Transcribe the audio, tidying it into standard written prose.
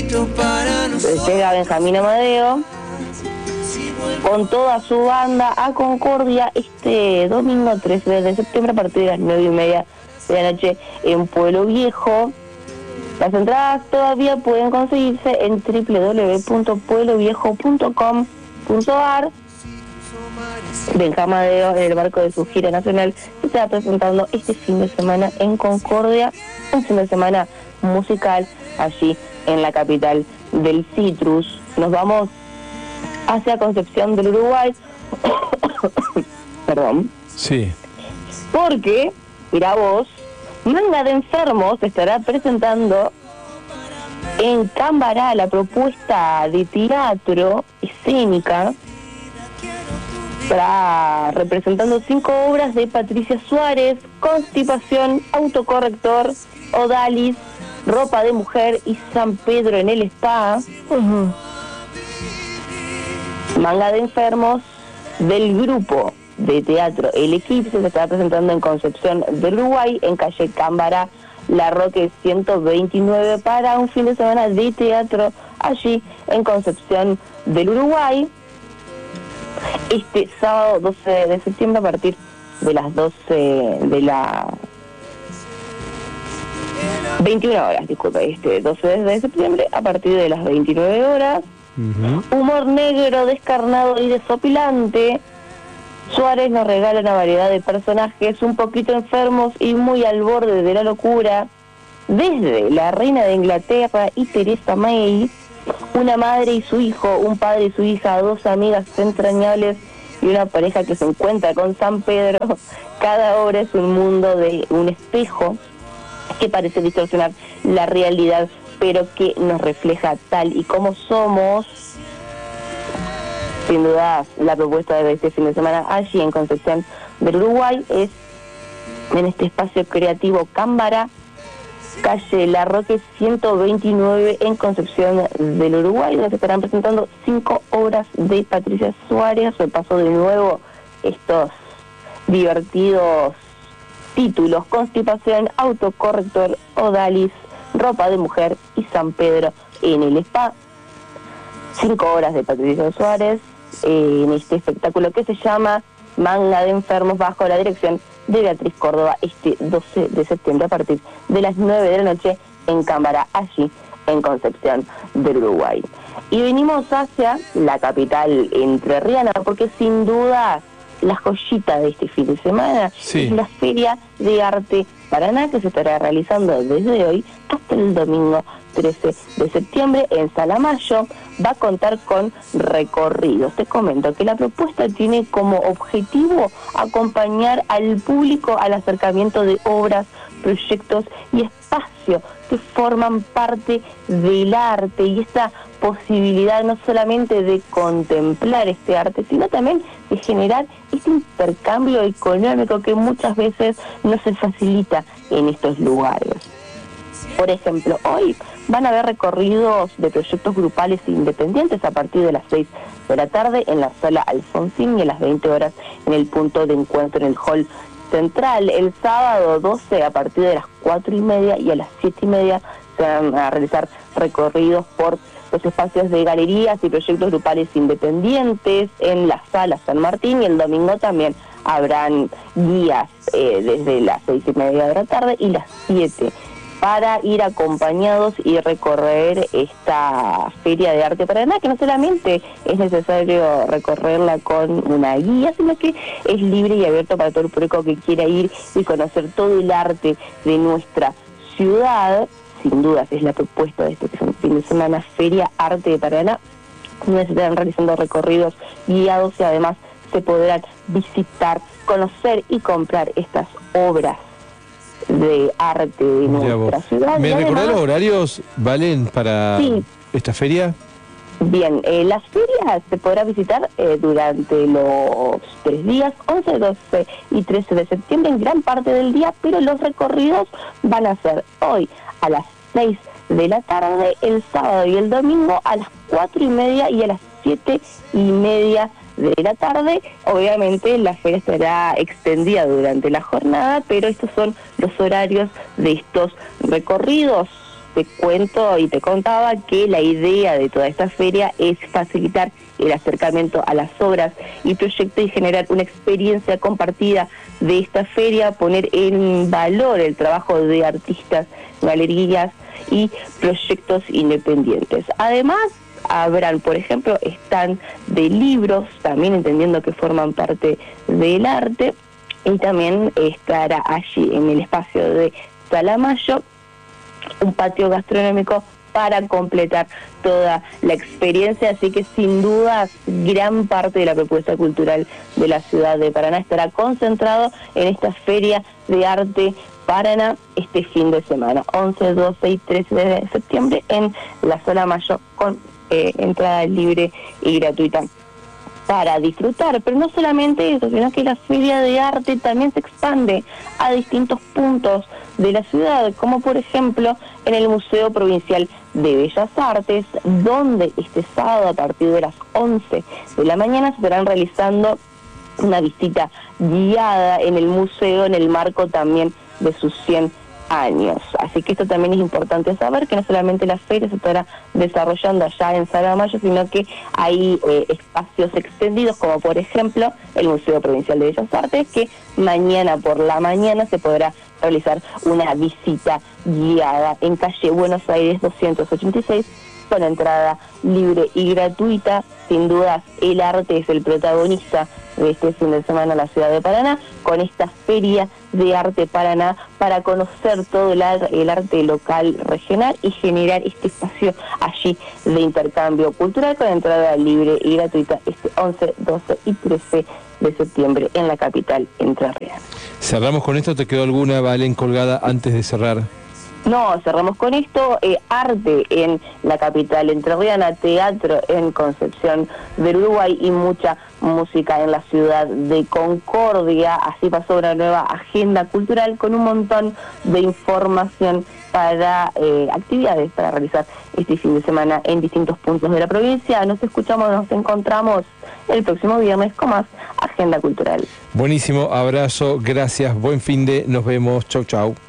Llega Benjamín Amadeo con toda su banda a Concordia este domingo 13 de septiembre a partir de las 9:30 de la noche en Pueblo Viejo. Las entradas todavía pueden conseguirse en www.puebloviejo.com.ar. Benjamín Amadeo, en el marco de su gira nacional, se está presentando este fin de semana en Concordia, un fin de semana musical allí en la capital del Citrus. Nos vamos hacia Concepción del Uruguay. Perdón. Sí. Porque, mira vos, Manga de Enfermos estará presentando en Cambará la propuesta de teatro escénica, representando 5 obras de Patricia Suárez: Constipación, Autocorrector, Odalis, Ropa de Mujer y San Pedro en el Spa. Manga de Enfermos del grupo de teatro El Eclipse se está presentando en Concepción del Uruguay, en calle Cambará, La Roque 129, para un fin de semana de teatro allí en Concepción del Uruguay. Este sábado 12 de septiembre a partir de las 21 horas, disculpe, este 12 de septiembre a partir de las 29 horas. Humor negro, descarnado y desopilante. Suárez nos regala una variedad de personajes un poquito enfermos y muy al borde de la locura, desde la reina de Inglaterra y Teresa May, una madre y su hijo, un padre y su hija, 2 amigas entrañables y una pareja que se encuentra con San Pedro. Cada obra es un mundo de un espejo que parece distorsionar la realidad, pero que nos refleja tal y como somos. Sin duda, la propuesta de este fin de semana allí en Concepción del Uruguay es en este espacio creativo Cámbara, calle La Roque 129 en Concepción del Uruguay, donde se estarán presentando 5 obras de Patricia Suárez. Repaso de nuevo estos divertidos títulos: Constipación, Autocorrector, Odalis, Ropa de Mujer y San Pedro en el Spa. 5 obras de Patricia Suárez en este espectáculo que se llama Manga de Enfermos, bajo la dirección de Beatriz Córdoba, este 12 de septiembre a partir de las 9 de la noche en Cámara, allí en Concepción del Uruguay. Y venimos hacia la capital entrerriana, porque sin duda la joyita de este fin de semana es la Feria de Arte Paraná, que se estará realizando desde hoy hasta el domingo 13 de septiembre en Salamayo. Va a contar con recorridos. Te comento que la propuesta tiene como objetivo acompañar al público al acercamiento de obras, proyectos y espacios que forman parte del arte, y esta posibilidad no solamente de contemplar este arte, sino también de generar este intercambio económico que muchas veces no se facilita en estos lugares. Por ejemplo, hoy van a haber recorridos de proyectos grupales e independientes a partir de las 6 de la tarde en la sala Alfonsín y a las 20 horas en el punto de encuentro en el hall central. El sábado 12 a partir de las 4:30 y a las 7:30 se van a realizar recorridos por los espacios de galerías y proyectos grupales independientes en la sala San Martín, y el domingo también habrán guías desde las 6:30 de la tarde y las 7 para ir acompañados y recorrer esta Feria de Arte Paraná, que no solamente es necesario recorrerla con una guía, sino que es libre y abierto para todo el público que quiera ir y conocer todo el arte de nuestra ciudad. Sin dudas es la propuesta de este fin de semana, Feria Arte de Paraná, donde se estarán realizando recorridos guiados y además se podrán visitar, conocer y comprar estas obras de arte de nuestra ciudad. ¿Me recordás los horarios, Valen, para esta feria? Bien, las ferias se podrá visitar durante los 3 días, 11, 12 y 13 de septiembre, en gran parte del día, pero los recorridos van a ser hoy a las 6 de la tarde, el sábado y el domingo a las 4:30 y a las 7:30 de la tarde. Obviamente la feria estará extendida durante la jornada, pero estos son los horarios de estos recorridos. te cuento y te contaba que la idea de toda esta feria es facilitar el acercamiento a las obras y proyectos y generar una experiencia compartida de esta feria, poner en valor el trabajo de artistas, galerías y proyectos independientes. Además, habrán, por ejemplo, stand de libros, también entendiendo que forman parte del arte, y también estará allí en el espacio de Sala Mayo un patio gastronómico para completar toda la experiencia, así que sin dudas gran parte de la propuesta cultural de la ciudad de Paraná estará concentrado en esta Feria de Arte Paraná este fin de semana, 11, 12 y 13 de septiembre en la Sala Mayo con entrada libre y gratuita para disfrutar, pero no solamente eso, sino que la Feria de Arte también se expande a distintos puntos de la ciudad, como por ejemplo en el Museo Provincial de Bellas Artes, donde este sábado a partir de las 11 de la mañana se estarán realizando una visita guiada en el museo en el marco también de sus 100 años. Así que esto también es importante saber, que no solamente la feria se estará desarrollando allá en Sala Mayo, sino que hay espacios extendidos, como por ejemplo el Museo Provincial de Bellas Artes, que mañana por la mañana se podrá realizar una visita guiada en calle Buenos Aires 286 con entrada libre y gratuita. Sin dudas el arte es el protagonista de este fin de semana en la ciudad de Paraná, con esta Feria de Arte Paraná, para conocer todo el arte local regional y generar este espacio allí de intercambio cultural con entrada libre y gratuita este 11, 12 y 13 de septiembre en la capital entrerriana. ¿Cerramos con esto? ¿Te quedó alguna, Valen, colgada antes de cerrar? No, cerramos con esto, arte en la capital entrerriana, teatro en Concepción del Uruguay y mucha música en la ciudad de Concordia. Así pasó una nueva agenda cultural con un montón de información para actividades para realizar este fin de semana en distintos puntos de la provincia. Nos escuchamos, nos encontramos el próximo viernes con más agenda cultural. Buenísimo, abrazo, gracias, buen fin de, nos vemos, chau chau.